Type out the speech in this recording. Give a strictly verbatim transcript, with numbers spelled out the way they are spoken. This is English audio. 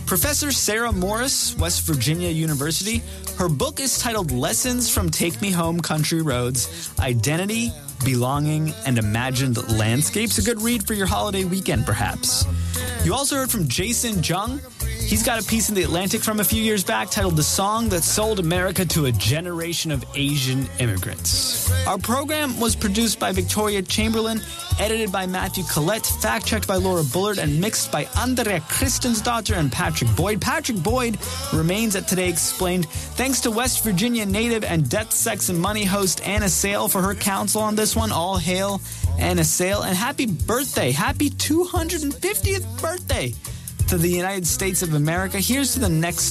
Professor Sarah Morris, West Virginia University. Her book is titled Lessons from Take Me Home Country Roads, Identity, Belonging, and Imagined Landscapes. A good read for your holiday weekend, perhaps. You also heard from Jason Jung. He's got a piece in The Atlantic from a few years back titled The Song That Sold America to a Generation of Asian Immigrants. Our program was produced by Victoria Chamberlain, edited by Matthew Collette, fact-checked by Laura Bullard, and mixed by Andrea Christensdottir and Patrick Boyd. Patrick Boyd remains at Today Explained. Thanks to West Virginia native and Death, Sex, and Money host Anna Sale for her counsel on this one. All hail Anna Sale, and happy birthday, happy two hundred fiftieth birthday to the United States of America. Here's to the next